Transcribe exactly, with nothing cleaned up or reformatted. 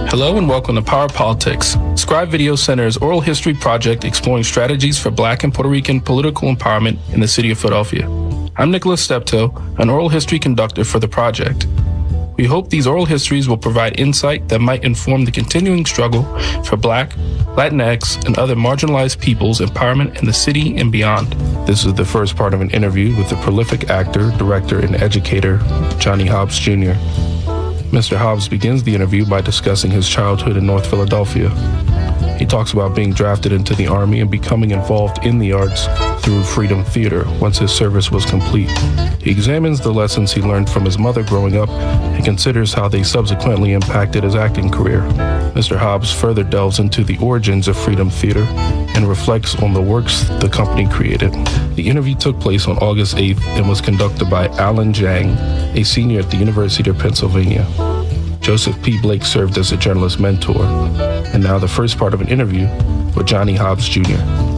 Hello and welcome to Power Politics, Scribe Video Center's oral history project exploring strategies for Black and Puerto Rican political empowerment in the city of Philadelphia. I'm Nicholas Steptoe, an oral history conductor for the project. We hope these oral histories will provide insight that might inform the continuing struggle for Black, Latinx, and other marginalized peoples' empowerment in the city and beyond. This is the first part of an interview with the prolific actor, director, and educator, Johnny Hobbs Junior Mister Hobbs begins the interview by discussing his childhood in North Philadelphia. He talks about being drafted into the Army and becoming involved in the arts through Freedom Theater once his service was complete. He examines the lessons he learned from his mother growing up and considers how they subsequently impacted his acting career. Mister Hobbs further delves into the origins of Freedom Theater and reflects on the works the company created. The interview took place on August eighth and was conducted by Alan Jang, a senior at the University of Pennsylvania. Joseph P. Blake served as a journalist mentor. And now the first part of an interview with Johnny Hobbs Junior